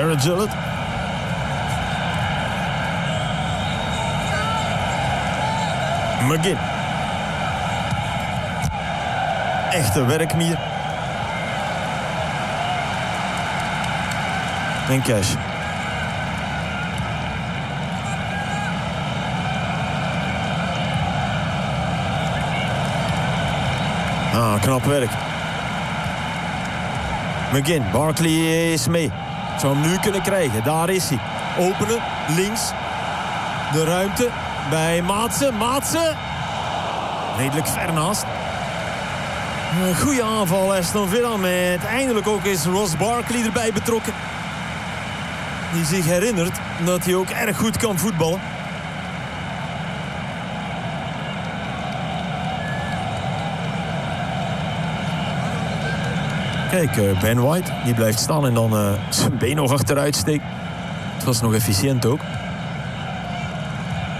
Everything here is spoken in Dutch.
Garrett Gillett. McGinn. Echte werkmier. En Cash. Knap werk. McGinn, Barkley is mee. Zou hem nu kunnen krijgen. Daar is hij. Openen, links. De ruimte bij Maatsen. Maatsen. Redelijk ver naast. Een goede aanval, Aston Villa. Met eindelijk ook is Ross Barkley erbij betrokken. Die zich herinnert dat hij ook erg goed kan voetballen. Kijk, Ben White, die blijft staan en dan zijn been nog achteruit steekt. Het was nog efficiënt ook.